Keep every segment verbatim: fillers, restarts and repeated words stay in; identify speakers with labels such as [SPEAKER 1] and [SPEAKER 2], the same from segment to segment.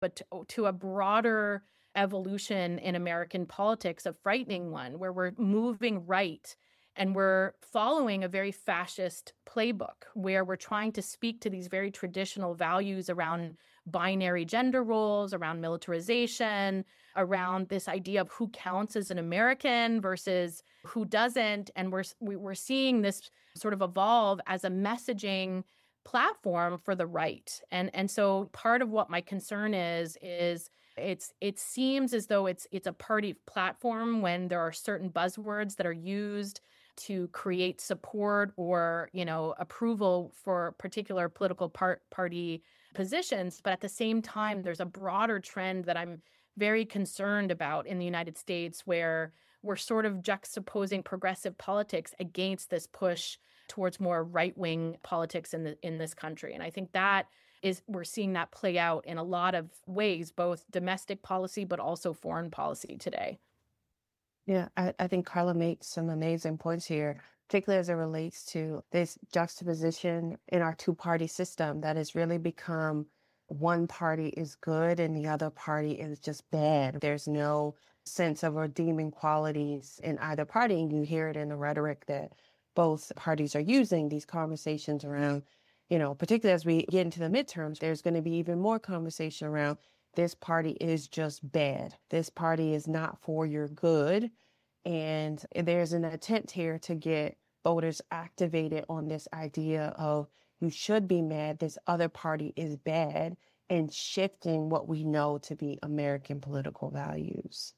[SPEAKER 1] but to, to a broader evolution in American politics, a frightening one, where we're moving right and we're following a very fascist playbook, where we're trying to speak to these very traditional values around binary gender roles, around militarization, around this idea of who counts as an American versus who doesn't. And we're we're seeing this sort of evolve as a messaging platform for the right. And and so part of what my concern is is it's it seems as though it's it's a party platform when there are certain buzzwords that are used to create support or, you know, approval for particular political part, party positions. But at the same time, there's a broader trend that I'm very concerned about in the United States, where we're sort of juxtaposing progressive politics against this push towards more right-wing politics in the in this country. And I think that is we're seeing that play out in a lot of ways, both domestic policy, but also foreign policy today.
[SPEAKER 2] Yeah, I, I think Carla makes some amazing points here, particularly as it relates to this juxtaposition in our two-party system that has really become one party is good and the other party is just bad. There's no sense of redeeming qualities in either party. And you hear it in the rhetoric that both parties are using, these conversations around, you know, particularly as we get into the midterms, there's going to be even more conversation around this party is just bad. This party is not for your good. And there's an attempt here to get voters activated on this idea of you should be mad, this other party is bad, and shifting what we know to be American political values.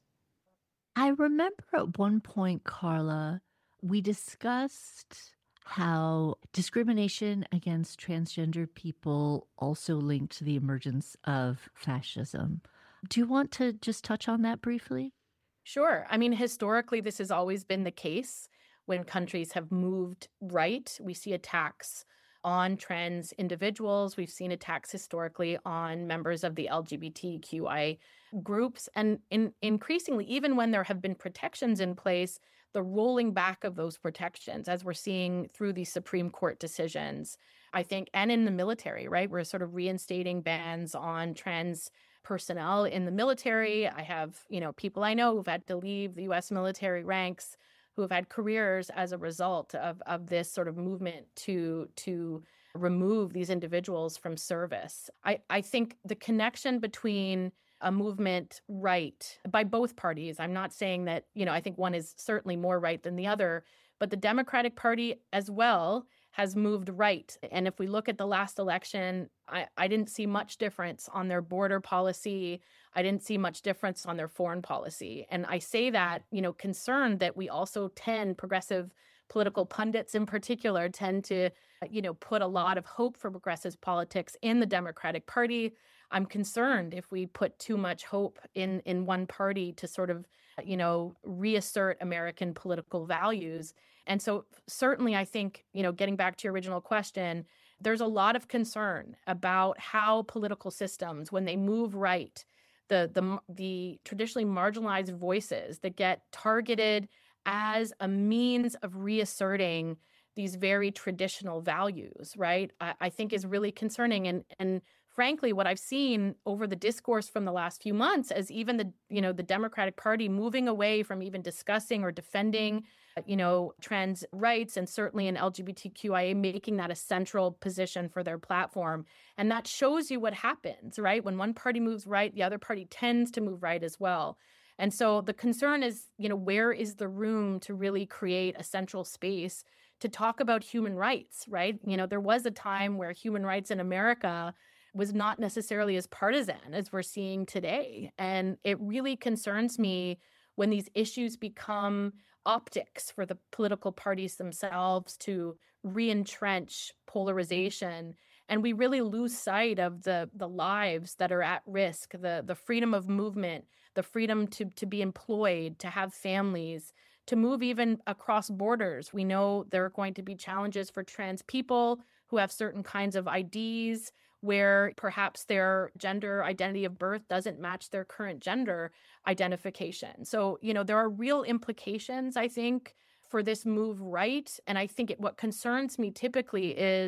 [SPEAKER 3] I remember at one point, Carla, we discussed how discrimination against transgender people also linked to the emergence of fascism. Do you want to just touch on that briefly?
[SPEAKER 1] Sure. I mean, historically, this has always been the case. When countries have moved right, we see attacks on trans individuals. We've seen attacks historically on members of the L G B T Q I groups. And in, increasingly, even when there have been protections in place, the rolling back of those protections, as we're seeing through these Supreme Court decisions, I think, and in the military, right? We're sort of reinstating bans on trans personnel in the military. I have, you know, people I know who've had to leave the U S military ranks, who have had careers as a result of, of this sort of movement to, to remove these individuals from service. I, I think the connection between a movement right by both parties, I'm not saying that, you know, I think one is certainly more right than the other, but the Democratic Party as well has moved right. And if we look at the last election, I, I didn't see much difference on their border policy. I didn't see much difference on their foreign policy. And I say that, you know, concerned that we also tend, progressive political pundits in particular, tend to, you know, put a lot of hope for progressive politics in the Democratic Party. I'm concerned if we put too much hope in, in one party to sort of, you know, reassert American political values. And so certainly I think, you know, getting back to your original question, there's a lot of concern about how political systems, when they move right, the the the traditionally marginalized voices that get targeted as a means of reasserting these very traditional values, right, I, I think is really concerning. And and frankly, what I've seen over the discourse from the last few months is even the, you know, the Democratic Party moving away from even discussing or defending, you know, trans rights, and certainly in L G B T Q I A, making that a central position for their platform. And that shows you what happens, right? When one party moves right, the other party tends to move right as well. And so the concern is, you know, where is the room to really create a central space to talk about human rights, right? You know, there was a time where human rights in America was not necessarily as partisan as we're seeing today. And it really concerns me when these issues become optics for the political parties themselves to re-entrench polarization. And we really lose sight of the, the lives that are at risk, the, the freedom of movement, the freedom to, to be employed, to have families, to move even across borders. We know there are going to be challenges for trans people who have certain kinds of I Ds where perhaps their gender identity of birth doesn't match their current gender identification. So, you know, there are real implications, I think, for this move right. And I think it, what concerns me typically is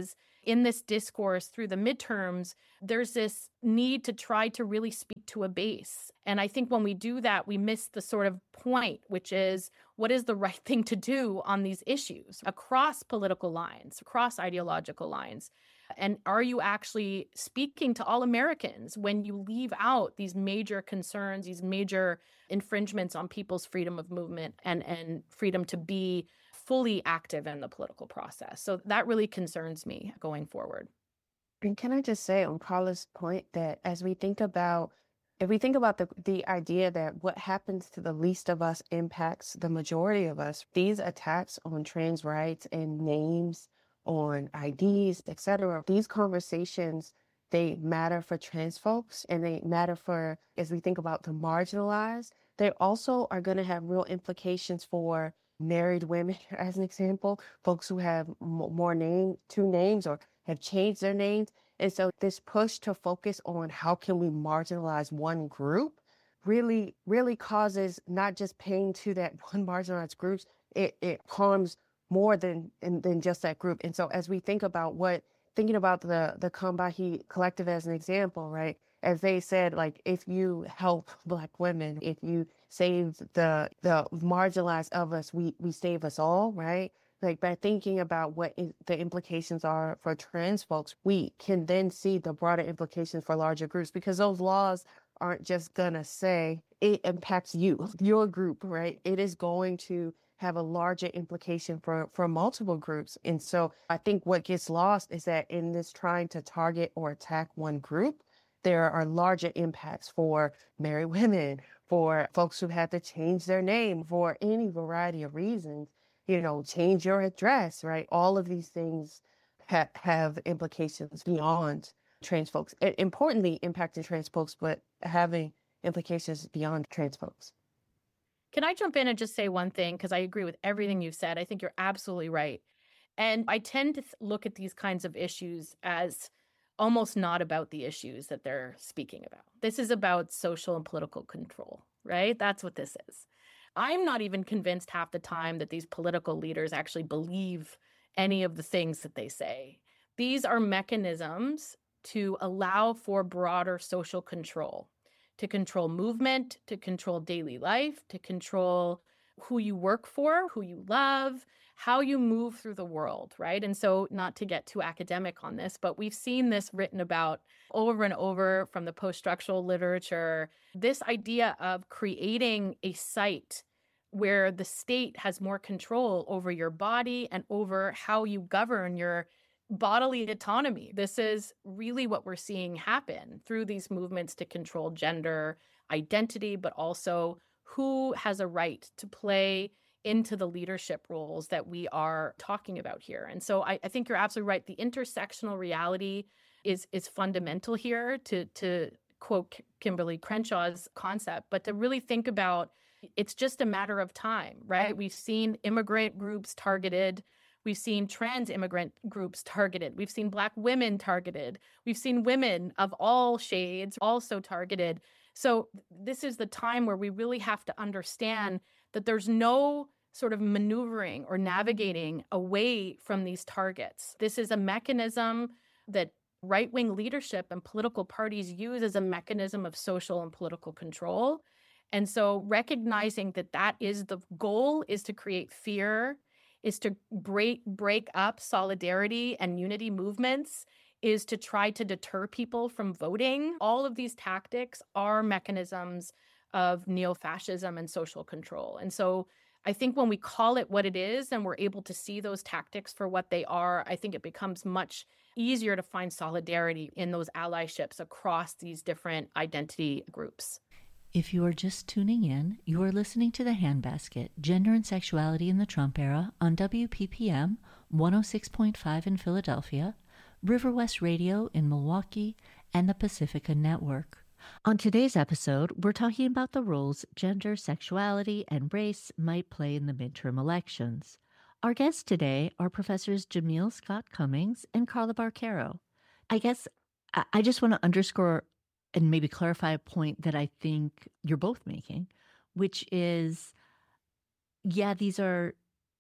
[SPEAKER 1] in this discourse through the midterms, there's this need to try to really speak to a base. And I think when we do that, we miss the sort of point, which is what is the right thing to do on these issues across political lines, across ideological lines? And are you actually speaking to all Americans when you leave out these major concerns, these major infringements on people's freedom of movement and, and freedom to be fully active in the political process? So that really concerns me going forward.
[SPEAKER 2] And can I just say on Carla's point that as we think about, if we think about the, the idea that what happens to the least of us impacts the majority of us, these attacks on trans rights and names, on I Ds, et cetera, these conversations, they matter for trans folks and they matter for, as we think about the marginalized, they also are going to have real implications for married women, as an example, folks who have m- more name, two names or have changed their names. And so this push to focus on how can we marginalize one group really, really causes not just pain to that one marginalized group, it, it harms more than, than just that group. And so as we think about what, thinking about the, the Combahee Collective as an example, right? As they said, like, if you help Black women, if you save the the marginalized of us, we, we save us all, right? Like, by thinking about what is, the implications are for trans folks, we can then see the broader implications for larger groups, because those laws aren't just gonna say it impacts you, your group, right? It is going to have a larger implication for, for multiple groups. And so I think what gets lost is that in this trying to target or attack one group, there are larger impacts for married women, for folks who had to change their name for any variety of reasons, you know, change your address, right? All of these things ha- have implications beyond trans folks. And importantly, impacting trans folks, but having implications beyond trans folks.
[SPEAKER 1] Can I jump in and just say one thing? Because I agree with everything you've said. I think you're absolutely right. And I tend to th- look at these kinds of issues as almost not about the issues that they're speaking about. This is about social and political control, right? That's what this is. I'm not even convinced half the time that these political leaders actually believe any of the things that they say. These are mechanisms to allow for broader social control, to control movement, to control daily life, to control who you work for, who you love, how you move through the world, right? And so, not to get too academic on this, but we've seen this written about over and over from the post-structural literature, this idea of creating a site where the state has more control over your body and over how you govern your bodily autonomy. This is really what we're seeing happen through these movements to control gender identity, but also who has a right to play into the leadership roles that we are talking about here. And so I, I think you're absolutely right. The intersectional reality is is fundamental here, to to quote Kimberly Crenshaw's concept, but to really think about it's just a matter of time, right? We've seen immigrant groups targeted. We've seen trans immigrant groups targeted. We've seen Black women targeted. We've seen women of all shades also targeted. So this is the time where we really have to understand that there's no sort of maneuvering or navigating away from these targets. This is a mechanism that right-wing leadership and political parties use as a mechanism of social and political control. And so recognizing that that is the goal, is to create fear, is to break break up solidarity and unity movements, is to try to deter people from voting. All of these tactics are mechanisms of neo-fascism and social control. And so I think when we call it what it is and we're able to see those tactics for what they are, I think it becomes much easier to find solidarity in those allyships across these different identity groups.
[SPEAKER 3] If you are just tuning in, you are listening to The Handbasket, Gender and Sexuality in the Trump Era on W P P M one oh six point five in Philadelphia, River West Radio in Milwaukee, and the Pacifica Network. On today's episode, we're talking about the roles gender, sexuality, and race might play in the midterm elections. Our guests today are Professors Jamil Scott Cummings and Carla Barquero. I guess I I just want to underscore and maybe clarify a point that I think you're both making, which is, yeah, these are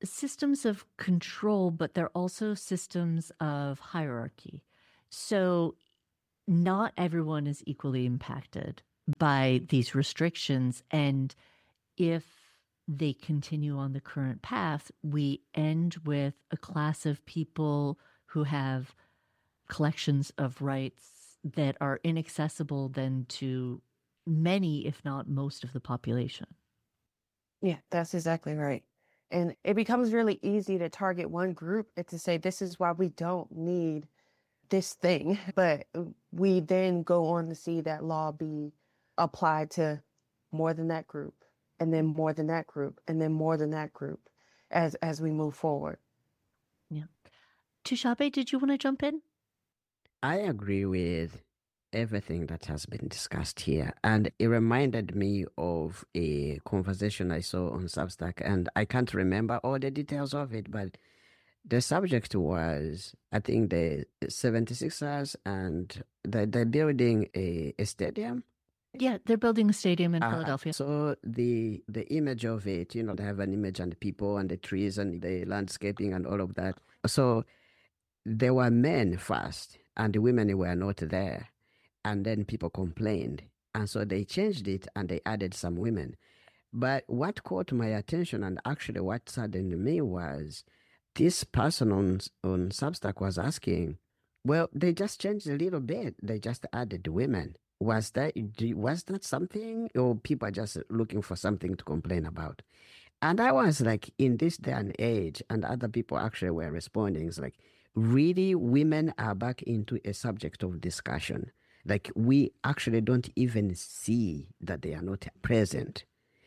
[SPEAKER 3] systems of control, but they're also systems of hierarchy. So not everyone is equally impacted by these restrictions. And if they continue on the current path, we end with a class of people who have collections of rights that are inaccessible then to many, if not most, of the population.
[SPEAKER 2] Yeah, that's exactly right. And it becomes really easy to target one group and to say, this is why we don't need this thing. But we then go on to see that law be applied to more than that group, and then more than that group, and then more than that group as as we move forward.
[SPEAKER 3] Yeah. Tushabe, did you want to jump in?
[SPEAKER 4] I agree with everything that has been discussed here. And it reminded me of a conversation I saw on Substack, and I can't remember all the details of it, but the subject was, I think, the seventy-sixers, and they're, they're building a, a stadium.
[SPEAKER 3] Yeah, they're building a stadium in
[SPEAKER 4] Uh,
[SPEAKER 3] Philadelphia.
[SPEAKER 4] So the the image of it, you know, they have an image and the people and the trees and the landscaping and all of that. So there were men first, and the women were not there. And then people complained. And so they changed it and they added some women. But what caught my attention, and actually what saddened me, was this person on, on Substack was asking, well, they just changed a little bit. They just added women. Was that, was that something? Or people are just looking for something to complain about? And I was like, in this day and age, and other people actually were responding, it's like, really, women are back into a subject of discussion. Like, we actually don't even see that they are not present.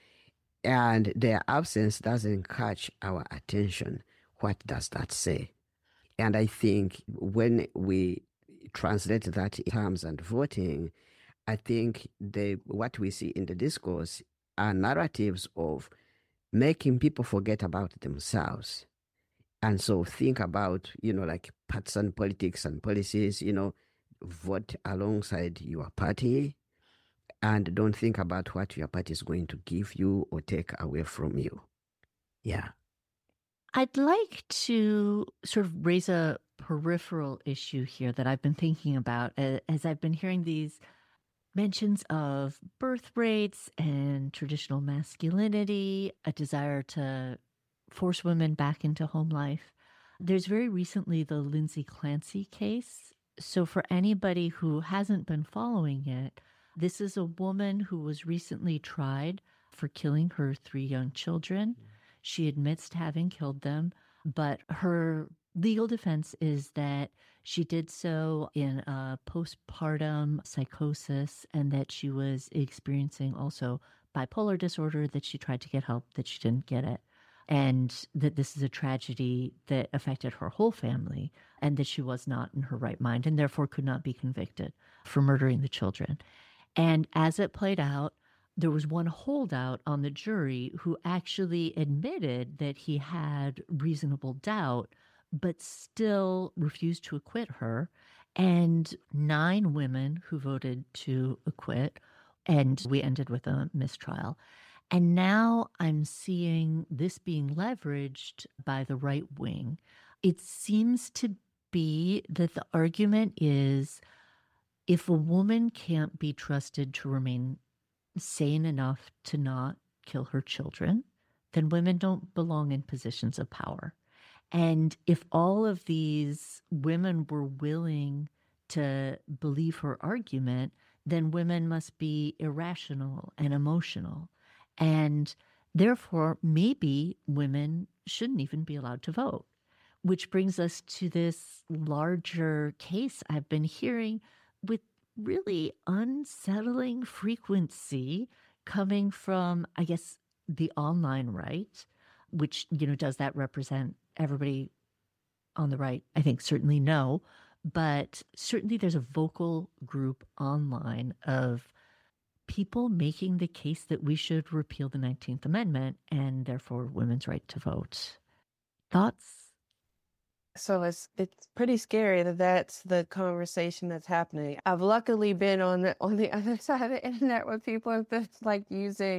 [SPEAKER 4] And their absence doesn't catch our attention. What does that say? And I think when we translate that in terms and voting, I think the what we see in the discourse are narratives of making people forget about themselves. And so think about, you know, like partisan politics and policies, you know, vote alongside your party, and don't think about what your party is going to give you or take away from you. Yeah.
[SPEAKER 3] I'd like to sort of raise a peripheral issue here that I've been thinking about as I've been hearing these mentions of birth rates and traditional masculinity, a desire to force women back into home life. There's very recently the Lindsay Clancy case. So for anybody who hasn't been following it, this is a woman who was recently tried for killing her three young children. She admits to having killed them, but her legal defense is that she did so in a postpartum psychosis and that she was experiencing also bipolar disorder, that she tried to get help, that she didn't get it, and that this is a tragedy that affected her whole family, and that she was not in her right mind and therefore could not be convicted for murdering the children. And as it played out, there was one holdout on the jury who actually admitted that he had reasonable doubt, but still refused to acquit her. And nine women who voted to acquit, and we ended with a mistrial. And now I'm seeing this being leveraged by the right wing. It seems to be that the argument is, if a woman can't be trusted to remain sane enough to not kill her children, then women don't belong in positions of power. And if all of these women were willing to believe her argument, then women must be irrational and emotional. And therefore, maybe women shouldn't even be allowed to vote, which brings us to this larger case I've been hearing with really unsettling frequency coming from, I guess, the online right, which, you know, does that represent everybody on the right? I think certainly no, but certainly there's a vocal group online of people making the case that we should repeal the nineteenth Amendment and therefore women's right to vote. Thoughts?
[SPEAKER 2] So it's it's pretty scary that that's the conversation that's happening. I've luckily been on the on the other side of the internet where people have been like using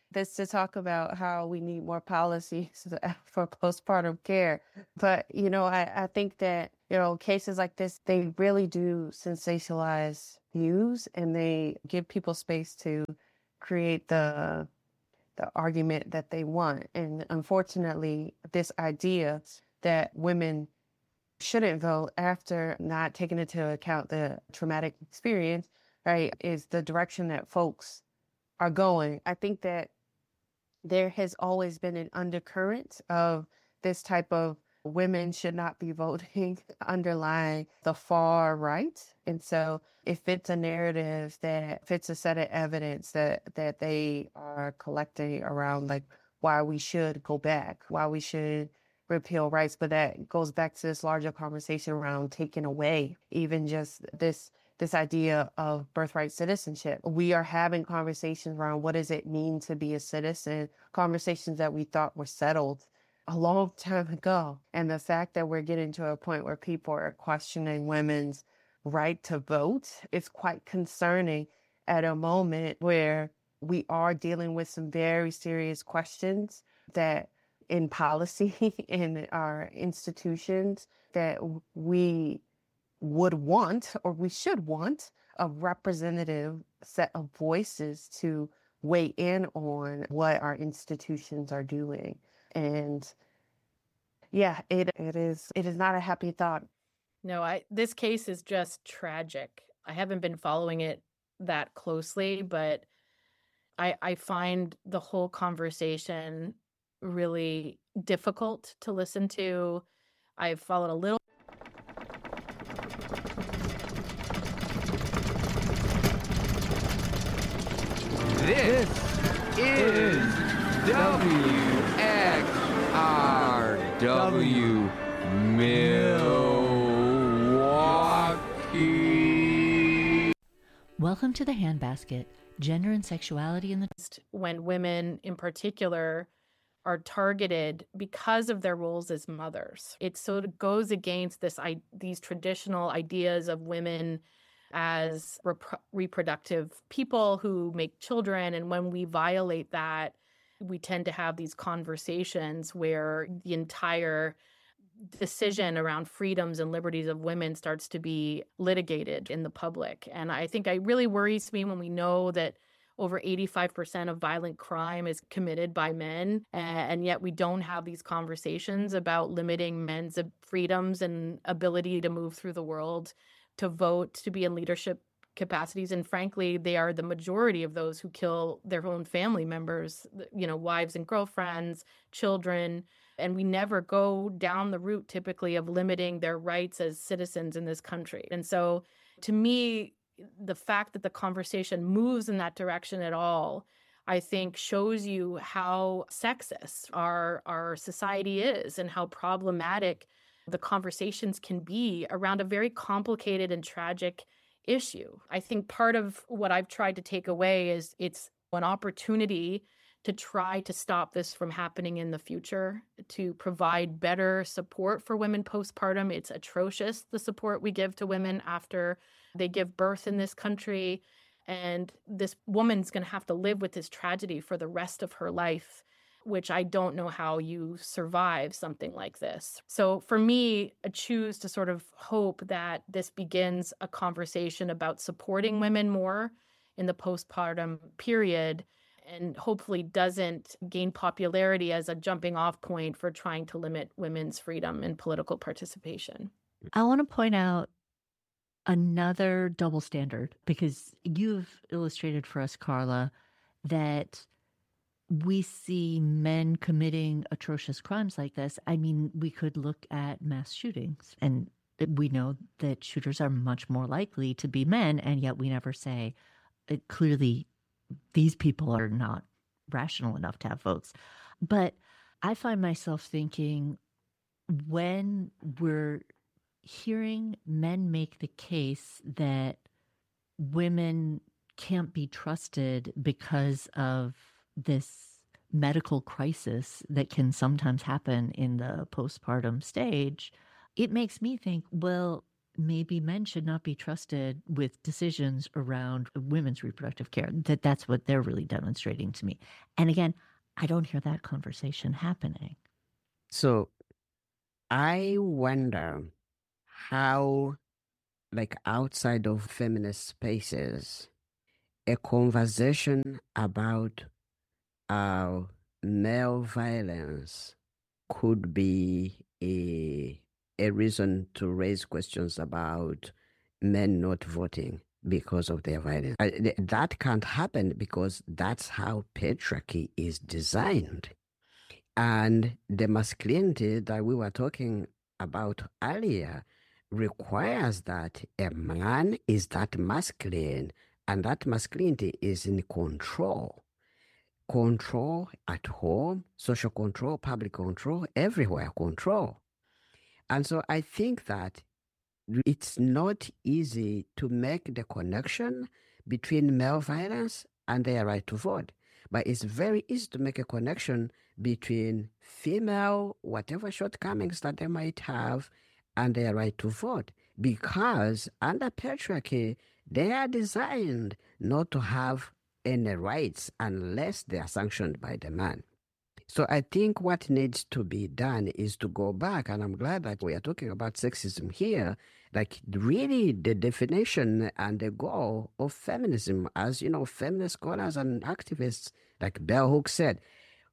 [SPEAKER 2] this to talk about how we need more policies for postpartum care. But, you know, I, I think that, you know, cases like this, they really do sensationalize news, and they give people space to create the the argument that they want. And unfortunately, this idea that women shouldn't vote after not taking into account the traumatic experience, right, is the direction that folks are going. I think that there has always been an undercurrent of this type of women should not be voting underlying the far right. And so it fits a narrative that fits a set of evidence that, that they are collecting around like why we should go back, why we should repeal rights. But that goes back to this larger conversation around taking away even just this this idea of birthright citizenship. We are having conversations around what does it mean to be a citizen, conversations that we thought were settled a long time ago. And the fact that we're getting to a point where people are questioning women's right to vote is quite concerning at a moment where we are dealing with some very serious questions that in policy in our institutions that we would want, or we should want, a representative set of voices to weigh in on what our institutions are doing. And yeah, it it is it is not a happy thought.
[SPEAKER 1] No, I this case is just tragic. I haven't been following it that closely, but I I find the whole conversation really difficult to listen to. I've followed a little.
[SPEAKER 5] This is W X R W Milwaukee.
[SPEAKER 3] Welcome to the Handbasket, Gender and Sexuality in the...
[SPEAKER 1] When women in particular are targeted because of their roles as mothers. It sort of goes against this I, these traditional ideas of women as rep- reproductive people who make children. And when we violate that, we tend to have these conversations where the entire decision around freedoms and liberties of women starts to be litigated in the public. And I think it really worries me when we know that over eighty-five percent of violent crime is committed by men, and yet we don't have these conversations about limiting men's freedoms and ability to move through the world, to vote, to be in leadership capacities. And frankly, they are the majority of those who kill their own family members, you know, wives and girlfriends, children. And we never go down the route typically of limiting their rights as citizens in this country. And so to me, the fact that the conversation moves in that direction at all, I think shows you how sexist our, our society is and how problematic the conversations can be around a very complicated and tragic issue. I think part of what I've tried to take away is it's an opportunity to try to stop this from happening in the future, to provide better support for women postpartum. It's atrocious, the support we give to women after they give birth in this country. And this woman's going to have to live with this tragedy for the rest of her life, which I don't know how you survive something like this. So for me, I choose to sort of hope that this begins a conversation about supporting women more in the postpartum period, and hopefully doesn't gain popularity as a jumping off point for trying to limit women's freedom and political participation.
[SPEAKER 3] I want to point out another double standard, because you've illustrated for us, Carla, that we see men committing atrocious crimes like this. I mean, we could look at mass shootings, and we know that shooters are much more likely to be men, and yet we never say, it, clearly, these people are not rational enough to have votes. But I find myself thinking, when we're hearing men make the case that women can't be trusted because of this medical crisis that can sometimes happen in the postpartum stage, it makes me think, well, maybe men should not be trusted with decisions around women's reproductive care. That that's what they're really demonstrating to me. And again, I don't hear that conversation happening.
[SPEAKER 4] So I wonder how, like outside of feminist spaces, a conversation about uh, male violence could be a a reason to raise questions about men not voting because of their violence. Uh, th- that can't happen because that's how patriarchy is designed. And the masculinity that we were talking about earlier requires that a man is that masculine, and that masculinity is in control. Control at home, social control, public control, everywhere control. And so I think that it's not easy to make the connection between male violence and their right to vote. But it's very easy to make a connection between female, whatever shortcomings that they might have, and their right to vote. Because under patriarchy, they are designed not to have any rights unless they are sanctioned by the man. So I think what needs to be done is to go back, and I'm glad that we are talking about sexism here, like really the definition and the goal of feminism. As you know, feminist scholars and activists like Bell Hooks said,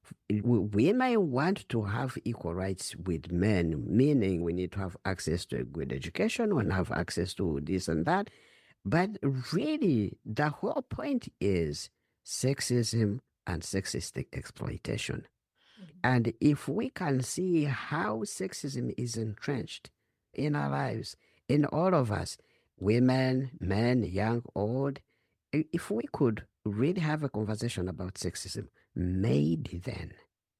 [SPEAKER 4] we may want to have equal rights with men, meaning we need to have access to a good education and have access to this and that. But really, the whole point is sexism and sexist exploitation. And if we can see how sexism is entrenched in our lives, in all of us, women, men, young, old, if we could really have a conversation about sexism, maybe then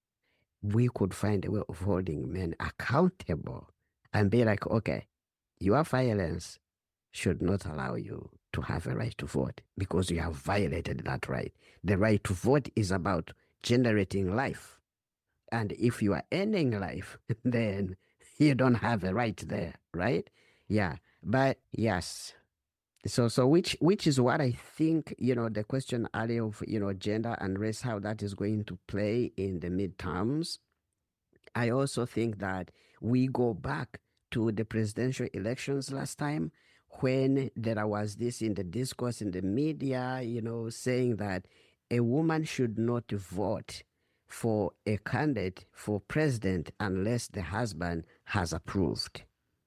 [SPEAKER 4] we could find a way of holding men accountable and be like, okay, your violence should not allow you to have a right to vote because you have violated that right. The right to vote is about generating life. And if you are ending life, then you don't have a right there, right? Yeah. But yes. So so which which is what I think, you know, the question earlier of, you know, gender and race, how that is going to play in the midterms. I also think that we go back to the presidential elections last time when there was this in the discourse in the media, you know, saying that a woman should not vote for a candidate for president unless the husband has approved.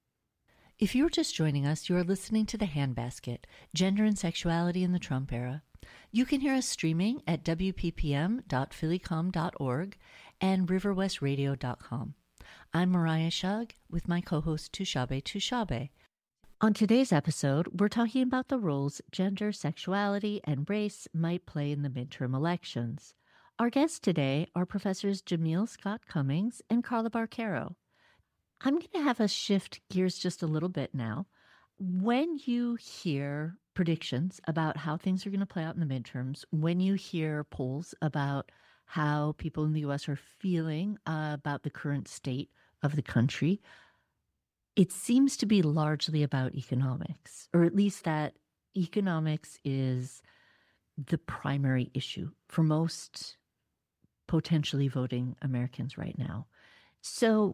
[SPEAKER 3] If you're just joining us, you're listening to The Handbasket, Gender and Sexuality in the Trump Era. You can hear us streaming at w p p m dot philly com dot org and river west radio dot com. I'm Mariah Shug with my co-host Tushabe Tushabe. On today's episode, we're talking about the roles gender, sexuality, and race might play in the midterm elections. Our guests today are Professors Jamil Scott Cummings and Carla Barquero. I'm going to have us shift gears just a little bit now. When you hear predictions about how things are going to play out in the midterms, when you hear polls about how people in the U S are feeling uh, about the current state of the country, it seems to be largely about economics, or at least that economics is the primary issue for most potentially voting Americans right now. So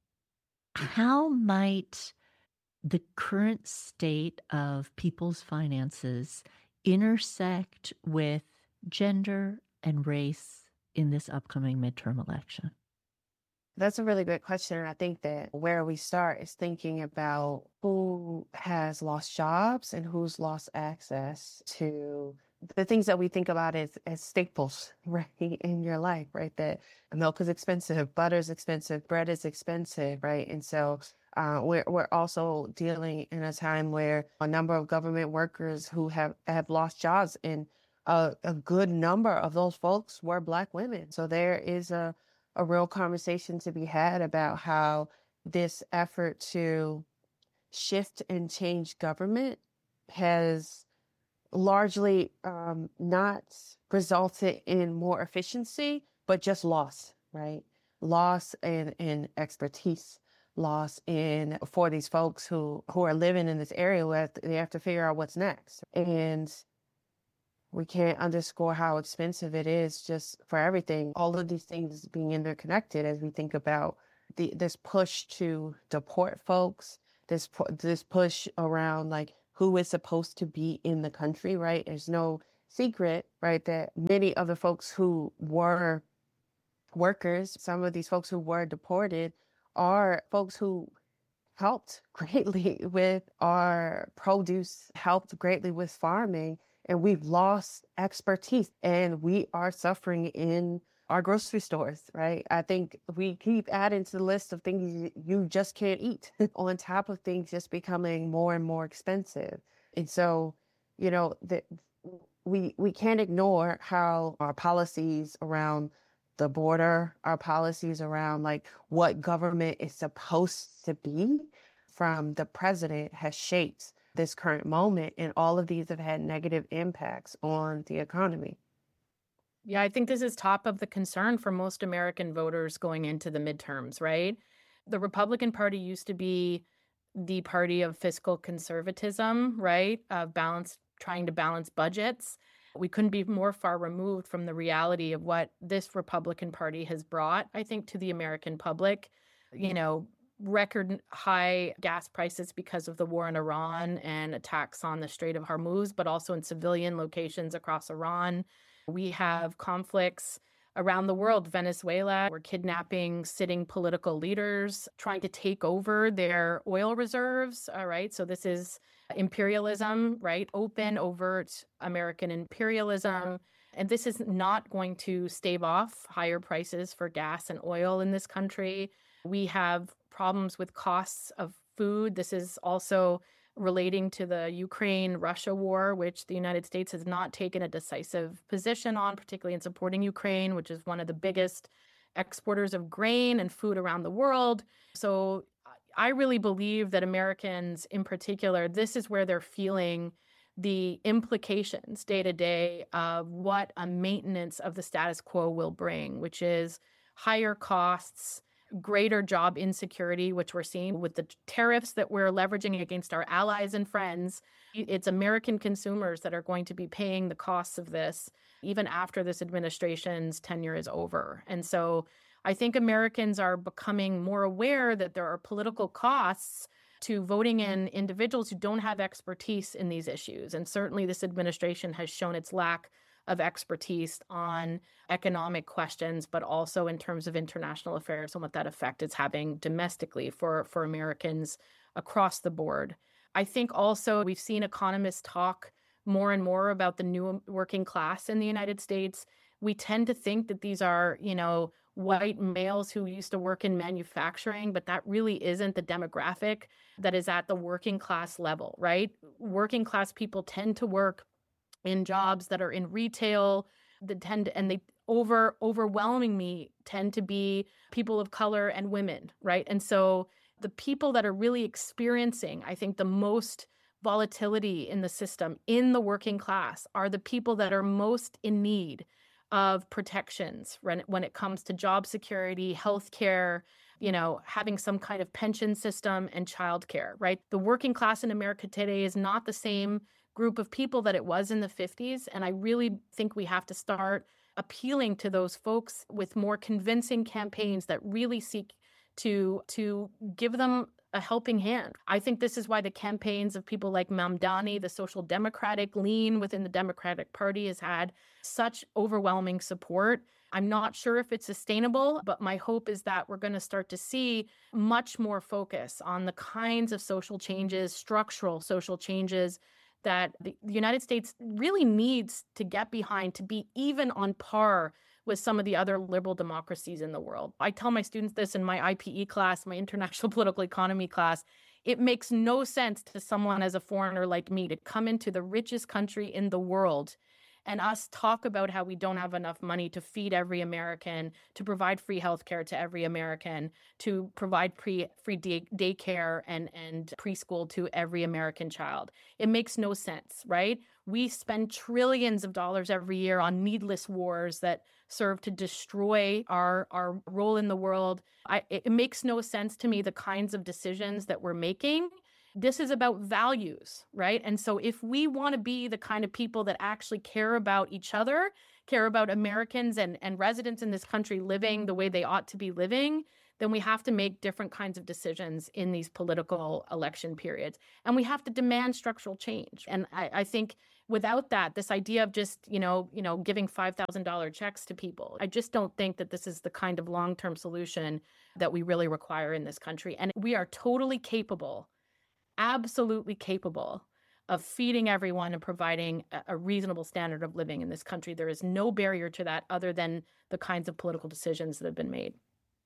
[SPEAKER 3] how might the current state of people's finances intersect with gender and race in this upcoming midterm election?
[SPEAKER 2] That's a really good question. And I think that where we start is thinking about who has lost jobs and who's lost access to the things that we think about as, as staples, right, in your life, right? That milk is expensive, butter is expensive, bread is expensive, right? And so uh, we're we're also dealing in a time where a number of government workers who have, have lost jobs, and a, a good number of those folks were Black women. So there is a, a real conversation to be had about how this effort to shift and change government has largely um, not resulted in more efficiency, but just loss, right? Loss and, and expertise. loss in for these folks who, who are living in this area where they have to figure out what's next. And we can't underscore how expensive it is just for everything. All of these things being interconnected as we think about the, this push to deport folks, this this push around like who is supposed to be in the country, right? There's no secret, right, that many of the folks who were workers, some of these folks who were deported, are folks who helped greatly with our produce, helped greatly with farming, and we've lost expertise and we are suffering in our grocery stores, right? I think we keep adding to the list of things you just can't eat on top of things just becoming more and more expensive. And so, you know, the, we we can't ignore how our policies around the border, our policies around like what government is supposed to be from the president has shaped this current moment. And all of these have had negative impacts on the economy.
[SPEAKER 1] Yeah, I think this is top of the concern for most American voters going into the midterms, right? The Republican Party used to be the party of fiscal conservatism, right? Of balance, trying to balance budgets. We couldn't be more far removed from the reality of what this Republican Party has brought, I think, to the American public. You know, record high gas prices because of the war in Iran and attacks on the Strait of Hormuz, but also in civilian locations across Iran. We have conflicts around the world. Venezuela, we're kidnapping sitting political leaders, trying to take over their oil reserves. All right. So this is imperialism, right? Open, overt American imperialism. And this is not going to stave off higher prices for gas and oil in this country. We have problems with costs of food. This is also relating to the Ukraine-Russia war, which the United States has not taken a decisive position on, particularly in supporting Ukraine, which is one of the biggest exporters of grain and food around the world. So I really believe that Americans in particular, this is where they're feeling the implications day to day of what a maintenance of the status quo will bring, which is higher costs, greater job insecurity, which we're seeing with the tariffs that we're leveraging against our allies and friends. It's American consumers that are going to be paying the costs of this, even after this administration's tenure is over. And so I think Americans are becoming more aware that there are political costs to voting in individuals who don't have expertise in these issues. And certainly this administration has shown its lack of expertise on economic questions, but also in terms of international affairs and what that effect is having domestically for, for Americans across the board. I think also we've seen economists talk more and more about the new working class in the United States. We tend to think that these are, you know, white males who used to work in manufacturing, but that really isn't the demographic that is at the working class level, right? Working class people tend to work in jobs that are in retail, that tend to, and they over overwhelmingly tend to be people of color and women, right? And so the people that are really experiencing, I think, the most volatility in the system in the working class are the people that are most in need of protections when it, when it comes to job security, healthcare, you know, having some kind of pension system and childcare, right? The working class in America today is not the same group of people that it was in the fifties. And I really think we have to start appealing to those folks with more convincing campaigns that really seek to, to give them a helping hand. I think this is why the campaigns of people like Mamdani, the social democratic lean within the Democratic Party, has had such overwhelming support. I'm not sure if it's sustainable, but my hope is that we're going to start to see much more focus on the kinds of social changes, structural social changes that the United States really needs to get behind to be even on par with some of the other liberal democracies in the world. I tell my students this in my I P E class, my International Political Economy class. It makes no sense to someone as a foreigner like me to come into the richest country in the world and us talk about how we don't have enough money to feed every American, to provide free healthcare to every American, to provide pre, free day, daycare and, and preschool to every American child. It makes no sense, right? We spend trillions of dollars every year on needless wars that serve to destroy our, our role in the world. I, it makes no sense to me, the kinds of decisions that we're making. This is about values, right? And so if we want to be the kind of people that actually care about each other, care about Americans and, and residents in this country living the way they ought to be living, then we have to make different kinds of decisions in these political election periods. And we have to demand structural change. And I, I think without that, this idea of just, you know, you know, giving five thousand dollars checks to people, I just don't think that this is the kind of long-term solution that we really require in this country. And we are totally capable, absolutely capable of feeding everyone and providing a, a reasonable standard of living in this country. There is no barrier to that other than the kinds of political decisions that have been made.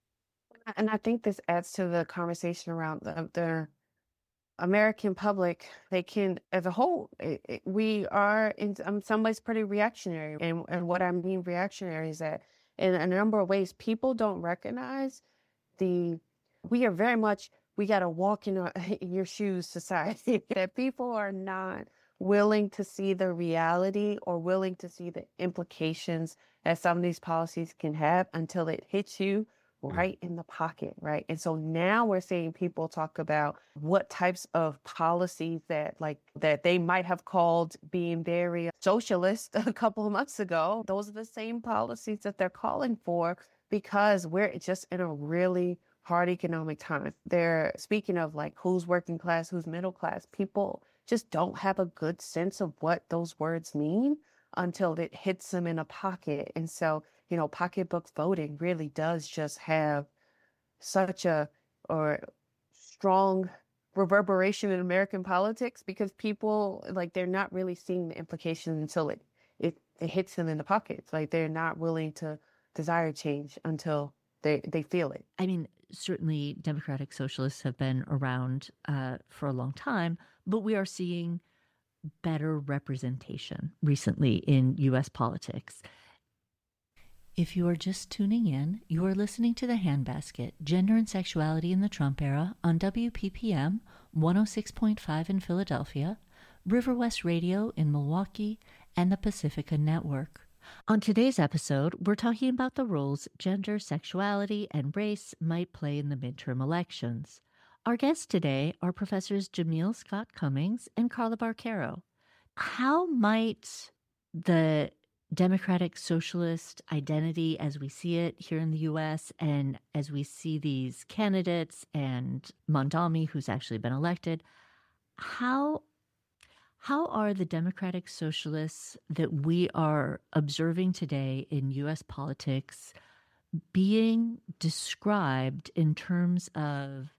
[SPEAKER 2] And I think this adds to the conversation around the, the American public. They can, as a whole, it, it, we are in, in some ways pretty reactionary. And, and what I mean reactionary is that in a number of ways, people don't recognize the, we are very much, we got to walk in, our, in your shoes society, that people are not willing to see the reality or willing to see the implications that some of these policies can have until it hits you right in the pocket, right? And so now we're seeing people talk about what types of policies that like that they might have called being very socialist a couple of months ago. Those are the same policies that they're calling for because we're just in a really hard economic time. They're speaking of like who's working class, who's middle class. People just don't have a good sense of what those words mean until it hits them in a pocket. And so, you know, pocketbook voting really does just have such a or strong reverberation in American politics because people, like, they're not really seeing the implications until it, it, it hits them in the pockets. Like, they're not willing to desire change until they, they feel it.
[SPEAKER 3] I mean, certainly democratic socialists have been around uh, for a long time, but we are seeing better representation recently in U S politics. If you are just tuning in, you are listening to The Handbasket, Gender and Sexuality in the Trump Era on W P P M one oh six point five in Philadelphia, River West Radio in Milwaukee, and the Pacifica Network. On today's episode, we're talking about the roles gender, sexuality, and race might play in the midterm elections. Our guests today are Professors Jamil Scott Cummings and Carla Barquero. How might the democratic socialist identity as we see it here in the U S and as we see these candidates and Mondami, who's actually been elected, how how are the democratic socialists that we are observing today in U S politics being described in terms of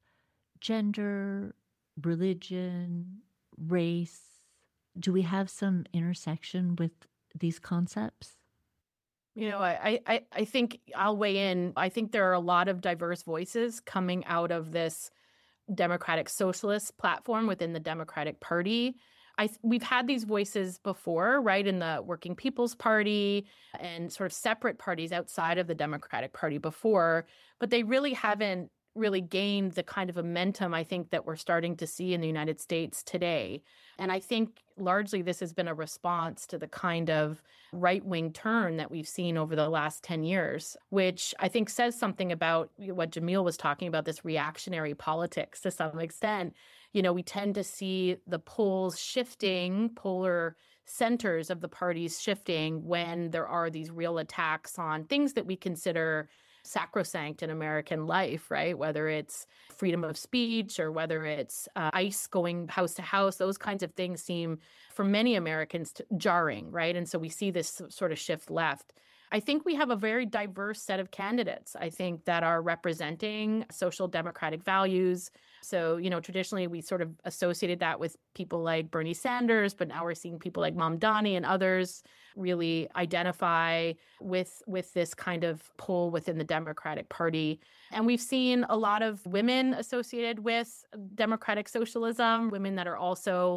[SPEAKER 3] gender, religion, race? Do we have some intersection with these concepts?
[SPEAKER 1] You know, I, I, I think I'll weigh in. I think there are a lot of diverse voices coming out of this democratic socialist platform within the Democratic Party. I, we've had these voices before, right, in the Working People's Party and sort of separate parties outside of the Democratic Party before, but they really haven't really gained the kind of momentum I think that we're starting to see in the United States today. And I think largely this has been a response to the kind of right-wing turn that we've seen over the last ten years, which I think says something about what Jamil was talking about, this reactionary politics to some extent. You know, we tend to see the polls shifting, polar centers of the parties shifting when there are these real attacks on things that we consider sacrosanct in American life, right? Whether it's freedom of speech or whether it's uh, ICE going house to house, those kinds of things seem for many Americans to, jarring, right? And so we see this sort of shift left. I think we have a very diverse set of candidates, I think, that are representing social democratic values. So, you know, traditionally we sort of associated that with people like Bernie Sanders, but now we're seeing people like Mamdani and others really identify with with this kind of pull within the Democratic Party. And we've seen a lot of women associated with democratic socialism, women that are also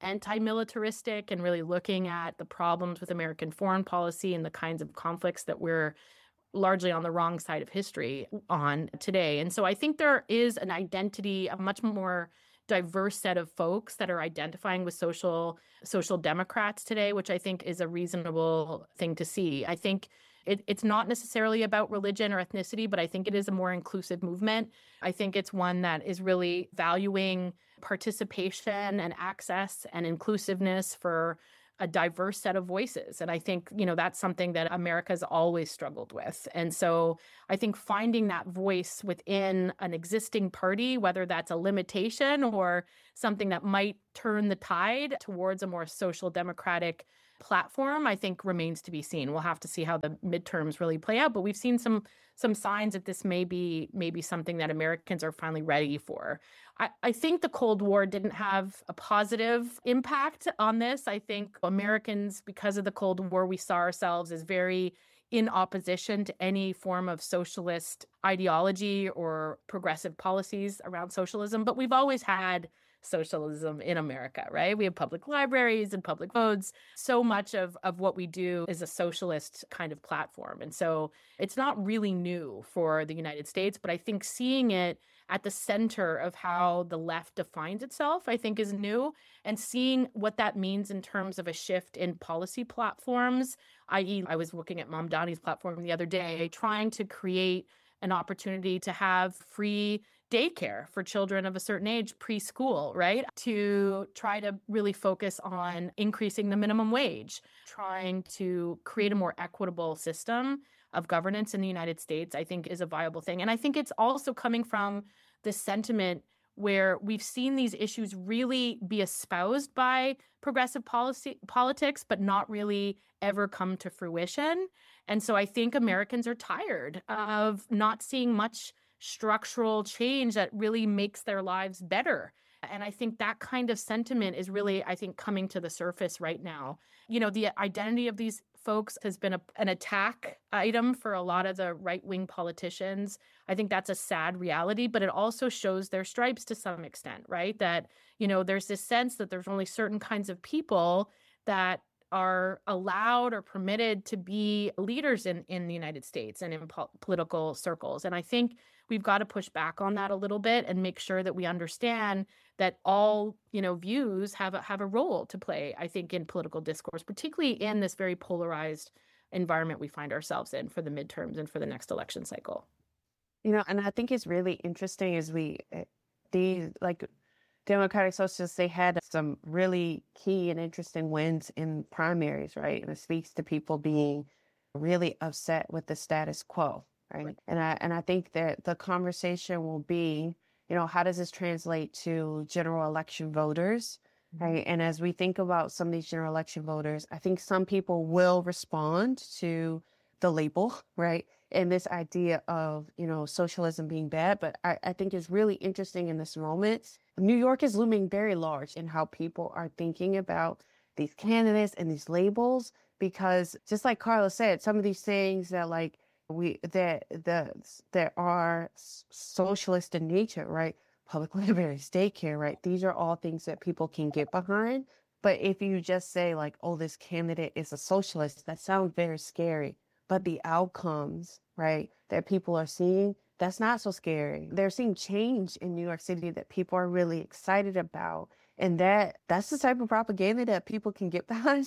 [SPEAKER 1] anti-militaristic and really looking at the problems with American foreign policy and the kinds of conflicts that we're largely on the wrong side of history on today. And so I think there is an identity, a much more diverse set of folks that are identifying with social social democrats today, which I think is a reasonable thing to see. I think it, it's not necessarily about religion or ethnicity, but I think it is a more inclusive movement. I think it's one that is really valuing participation and access and inclusiveness for a diverse set of voices. And I think, you know, that's something that America's always struggled with. And so I think finding that voice within an existing party, whether that's a limitation or something that might turn the tide towards a more social democratic platform, I think remains to be seen. We'll have to see how the midterms really play out, but we've seen some some signs that this may be maybe something that Americans are finally ready for. I, I think the Cold War didn't have a positive impact on this. I think Americans, because of the Cold War, we saw ourselves as very in opposition to any form of socialist ideology or progressive policies around socialism, but we've always had socialism in America, right? We have public libraries and public roads. So much of, of what we do is a socialist kind of platform. And so it's not really new for the United States, but I think seeing it at the center of how the left defines itself, I think is new. And seeing what that means in terms of a shift in policy platforms, that is, I was looking at Mamdani's platform the other day, trying to create an opportunity to have free daycare for children of a certain age, preschool, right? To try to really focus on increasing the minimum wage, trying to create a more equitable system of governance in the United States, I think is a viable thing. And I think it's also coming from the sentiment where we've seen these issues really be espoused by progressive policy politics, but not really ever come to fruition. And so I think Americans are tired of not seeing much structural change that really makes their lives better. And I think that kind of sentiment is really, I think, coming to the surface right now. You know, the identity of these folks has been a, an attack item for a lot of the right-wing politicians. I think that's a sad reality, but it also shows their stripes to some extent, right? That, you know, there's this sense that there's only certain kinds of people that are allowed or permitted to be leaders in, in the United States and in po- political circles. And I think we've got to push back on that a little bit and make sure that we understand that all, you know, views have a, have a role to play, I think, in political discourse, particularly in this very polarized environment we find ourselves in for the midterms and for the next election cycle.
[SPEAKER 2] You know, and I think it's really interesting as we, these, like, Democratic Socialists, they had some really key and interesting wins in primaries, right? And it speaks to people being really upset with the status quo, right? right. And I and I think that the conversation will be, you know, how does this translate to general election voters, mm-hmm. right? And as we think about some of these general election voters, I think some people will respond to the label, right? And this idea of, you know, socialism being bad. But I, I think it's really interesting in this moment. New York is looming very large in how people are thinking about these candidates and these labels, because just like Carla said, some of these things that like we that the that are socialist in nature, right? Public libraries, daycare, right? These are all things that people can get behind. But if you just say like, oh, this candidate is a socialist, that sounds very scary. But the outcomes, right, that people are seeing, that's not so scary. They're seeing change in New York City that people are really excited about. And that that's the type of propaganda that people can get behind.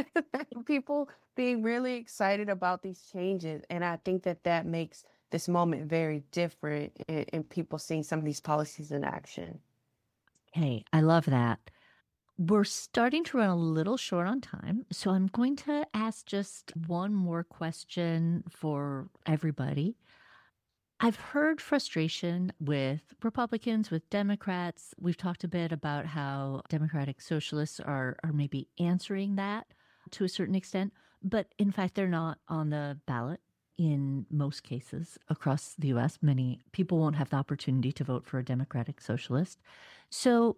[SPEAKER 2] People being really excited about these changes. And I think that that makes this moment very different in, in people seeing some of these policies in action.
[SPEAKER 3] Hey, I love that. We're starting to run a little short on time, so I'm going to ask just one more question for everybody. I've heard frustration with Republicans, with Democrats. We've talked a bit about how Democratic Socialists are, are maybe answering that to a certain extent, but in fact, they're not on the ballot in most cases across the U S. Many people won't have the opportunity to vote for a Democratic Socialist. So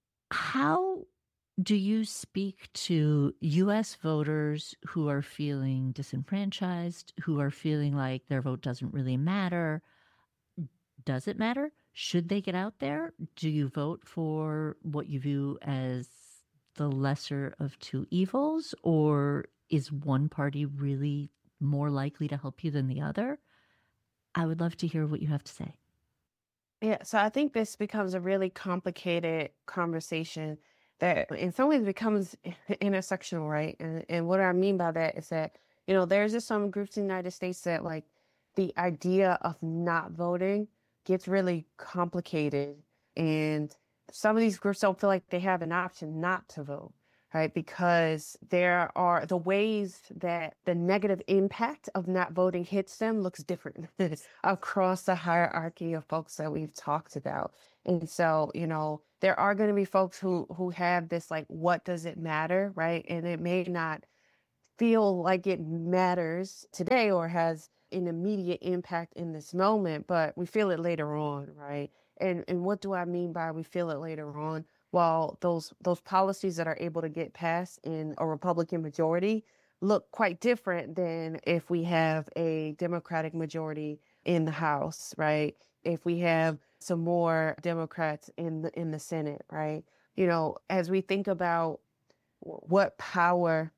[SPEAKER 3] how do you speak to U S voters who are feeling disenfranchised, who are feeling like their vote doesn't really matter? Does it matter? Should they get out there? Do you vote for what you view as the lesser of two evils, or is one party really more likely to help you than the other? I would love to hear what you have to say.
[SPEAKER 2] Yeah, so I think this becomes a really complicated conversation that in some ways becomes intersectional, right? And and what I mean by that is that, you know, there's just some groups in the United States that like the idea of not voting gets really complicated. And some of these groups don't feel like they have an option not to vote, right? Because there are the ways that the negative impact of not voting hits them looks different across the hierarchy of folks that we've talked about. And so, you know, there are going to be folks who who have this like, what does it matter, right? And it may not feel like it matters today or has an immediate impact in this moment, but we feel it later on, right? And and what do I mean by we feel it later on? Well, those those policies that are able to get passed in a Republican majority look quite different than if we have a Democratic majority in the House, right? If we have some more Democrats in the in the Senate, right? You know, as we think about what power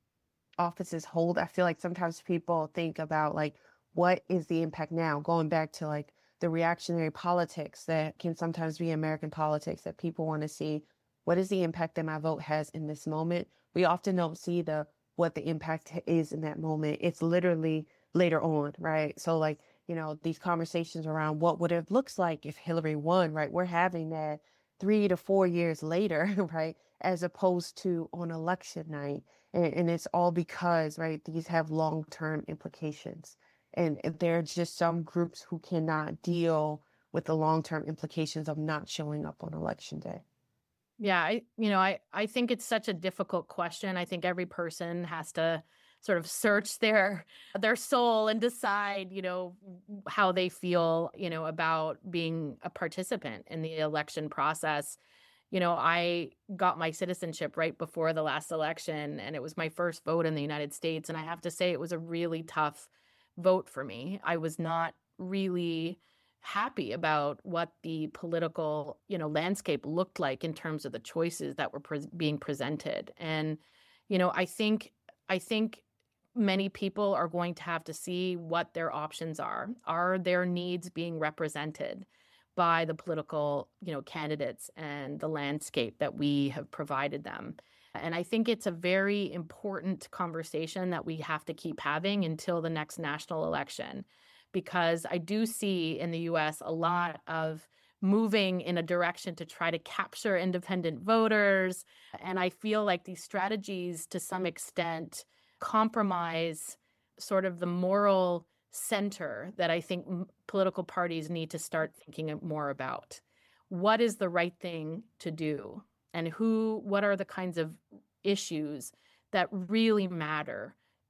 [SPEAKER 2] offices hold, I feel like sometimes people think about like, what is the impact now? Going back to like the reactionary politics that can sometimes be American politics, that people want to see, what is the impact that my vote has in this moment? We often don't see the what the impact is in that moment. It's literally later on, right? So like, you know, these conversations around what would have looks like if Hillary won, right? We're having that three to four years later, right? As opposed to on election night. And, and it's all because, right, these have long-term implications. And there are just some groups who cannot deal with the long-term implications of not showing up on election day.
[SPEAKER 1] Yeah, I you know, I I think it's such a difficult question. I think every person has to sort of search their their soul and decide, you know, how they feel, you know, about being a participant in the election process. You know, I got my citizenship right before the last election, and it was my first vote in the United States, and I have to say it was a really tough vote for me. I was not really happy about what the political, you know, landscape looked like in terms of the choices that were pre- being presented. And, you know, I think I think many people are going to have to see what their options are. Are their needs being represented by the political, you know, candidates and the landscape that we have provided them? And I think it's a very important conversation that we have to keep having until the next national election, because I do see in the U S a lot of moving in a direction to try to capture independent voters. And I feel like these strategies, to some extent, compromise sort of the moral center that I think m- political parties need to start thinking more about. What is the right thing to do? And who, what are the kinds of issues that really matter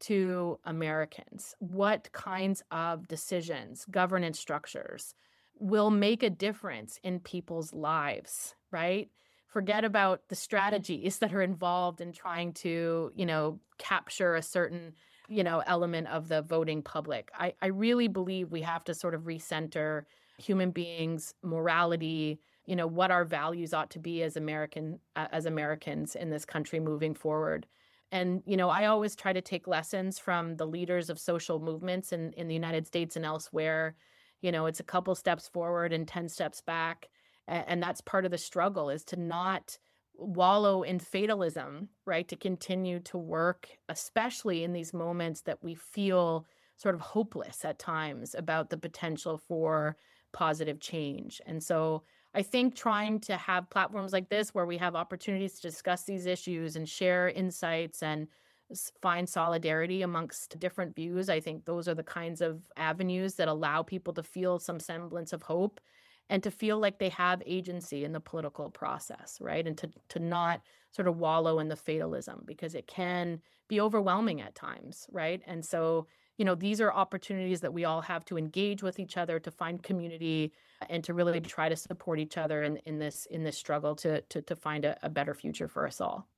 [SPEAKER 1] to Americans? What kinds of decisions, governance structures will make a difference in people's lives, right? Forget about the strategies that are involved in trying to, you know, capture a certain, you know, element of the voting public. I, I really believe we have to sort of recenter human beings, morality, you know, what our values ought to be as American, uh, as Americans in this country moving forward. And, you know, I always try to take lessons from the leaders of social movements in, in the United States and elsewhere. You know, it's a couple steps forward and ten steps back. And that's part of the struggle, is to not wallow in fatalism, right? To continue to work, especially in these moments that we feel sort of hopeless at times about the potential for positive change. And so I think trying to have platforms like this where we have opportunities to discuss these issues and share insights and find solidarity amongst different views, I think those are the kinds of avenues that allow people to feel some semblance of hope and to feel like they have agency in the political process, right? And to to not sort of wallow in the fatalism, because it can be overwhelming at times, right? And so, you know, these are opportunities that we all have to engage with each other, to find community, and to really try to support each other in, in this in this struggle to to, to find a, a better future for us all.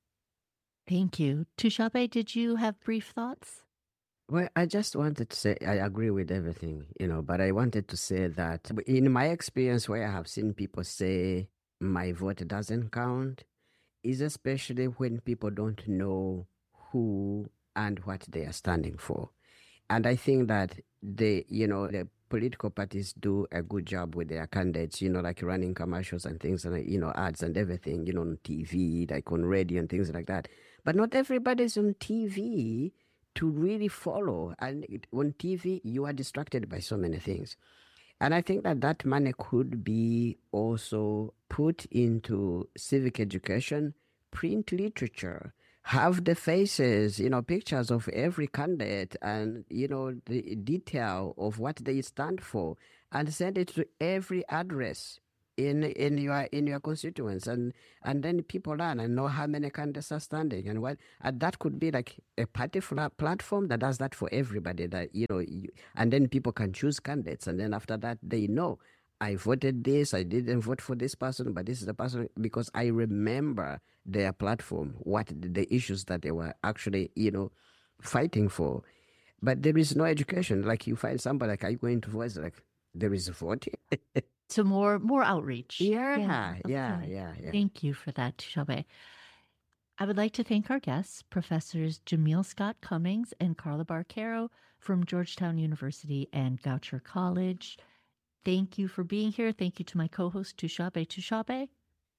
[SPEAKER 3] Thank you. Tushabe, did you have brief thoughts?
[SPEAKER 4] Well, I just wanted to say I agree with everything, you know, but I wanted to say that in my experience, where I have seen people say my vote doesn't count, is especially when people don't know who and what they are standing for. And I think that the, you know, the political parties do a good job with their candidates, you know, like running commercials and things, and, you know, ads and everything, you know, on T V, like on radio and things like that. But not everybody's on T V to really follow. And it, on T V, you are distracted by so many things. And I think that that money could be also put into civic education, print literature, have the faces, you know, pictures of every candidate and, you know, the detail of what they stand for, and send it to every address in in your in your constituents, and and then people learn and know how many candidates are standing and what, and that could be like a party flat platform that does that for everybody, that, you know, you, and then people can choose candidates, and then after that they know, I voted this, I didn't vote for this person, but this is the person because I remember their platform, what the issues that they were actually, you know, fighting for. But there is no education. Like, you find somebody like, are you going to vote? Like, there is voting.
[SPEAKER 3] So more more outreach.
[SPEAKER 4] Yeah, yeah,
[SPEAKER 3] okay.
[SPEAKER 4] yeah, yeah, yeah.
[SPEAKER 3] Thank you for that, Tushabe. I would like to thank our guests, Professors Jamil Scott Cummings and Carla Barquero from Georgetown University and Goucher College. Thank you for being here. Thank you to my co-host, Tushabe Tushabe.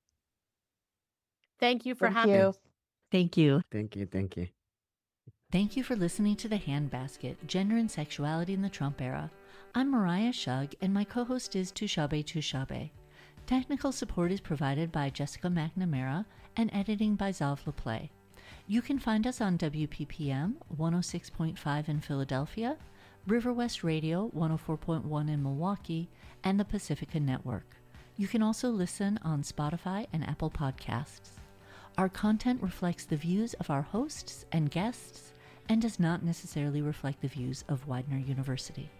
[SPEAKER 1] Thank you for
[SPEAKER 2] Thank
[SPEAKER 1] having
[SPEAKER 2] you.
[SPEAKER 1] us.
[SPEAKER 3] Thank you.
[SPEAKER 4] Thank you, thank you.
[SPEAKER 3] Thank you for listening to The Handbasket, Gender and Sexuality in the Trump Era. I'm Mariah Shug, and my co-host is Tushabe Tushabe. Technical support is provided by Jessica McNamara and editing by Zav LaPlay. You can find us on W P P M one oh six point five in Philadelphia, River West Radio one oh four point one in Milwaukee, and the Pacifica Network. You can also listen on Spotify and Apple Podcasts. Our content reflects the views of our hosts and guests and does not necessarily reflect the views of Widener University.